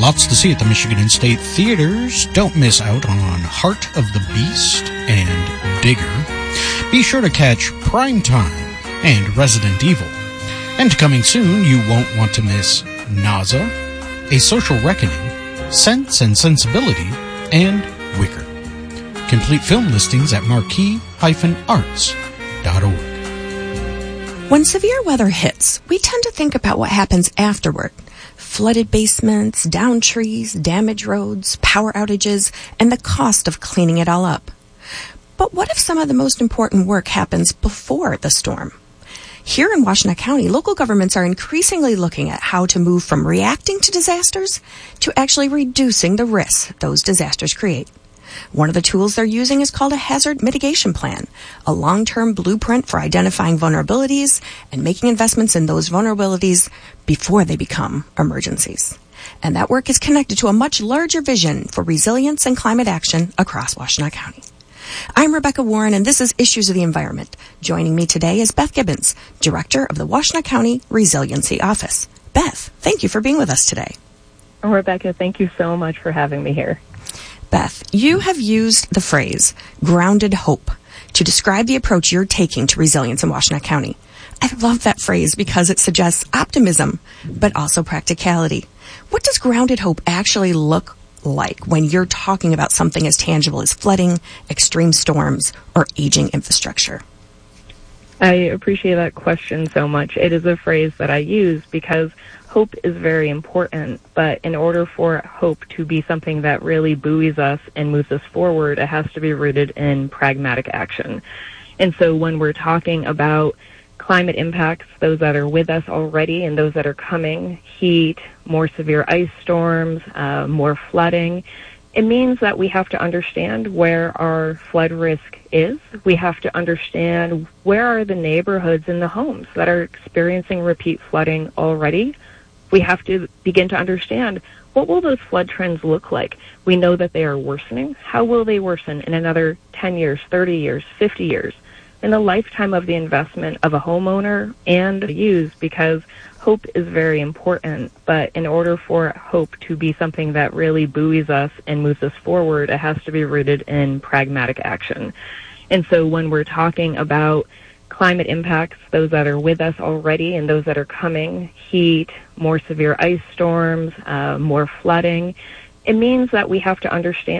Lots to see at the Michigan State Theaters. Don't miss out on Heart of the Beast and Digger. Be sure to catch Prime Time and Resident Evil. And coming soon, you won't want to miss Naza, A Social Reckoning, Sense and Sensibility, and Wicker. Complete film listings at marquee-arts.org. When severe weather hits, we tend to think about what happens afterward. Flooded basements, downed trees, damaged roads, power outages, and the cost of cleaning it all up. But what if some of the most important work happens before the storm? Here in Washtenaw County, local governments are increasingly looking at how to move from reacting to disasters to actually reducing the risks those disasters create. One of the tools they're using is called a hazard mitigation plan, a long-term blueprint for identifying vulnerabilities and making investments in those vulnerabilities before they become emergencies. And that work is connected to a much larger vision for resilience and climate action across Washtenaw County. I'm Rebecca Warren, and this is Issues of the Environment. Joining me today is Beth Gibbons, Director of the Washtenaw County Resiliency Office. Beth, thank you for being with us today. Rebecca, thank you so much for having me here. Beth, you have used the phrase grounded hope to describe the approach you're taking to resilience in Washtenaw County. I love that phrase because it suggests optimism, but also practicality. What does grounded hope actually look like when you're talking about something as tangible as flooding, extreme storms, or aging infrastructure? I appreciate that question so much. It is a phrase that I use because hope is very important, but in order for hope to be something that really buoys us and moves us forward, it has to be rooted in pragmatic action. And so when we're talking about climate impacts, those that are with us already and those that are coming, heat, more severe ice storms, more flooding, it means that we have to understand where our flood risk is. We have to understand where are the neighborhoods and the homes that are experiencing repeat flooding already. We have to begin to understand what will those flood trends look like. We know that they are worsening. How will they worsen in another 10 years, 30 years, 50 years? In the lifetime of the investment of a homeowner and use, because hope is very important, but in order for hope to be something that really buoys us and moves us forward, it has to be rooted in pragmatic action. And so when we're talking about climate impacts, those that are with us already and those that are coming, heat, more severe ice storms, more flooding, it means that we have to understand